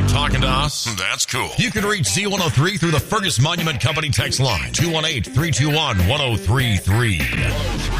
Talking to us? That's cool. You can reach Z103 through the Fergus Monument Company text line, 218-321-1033.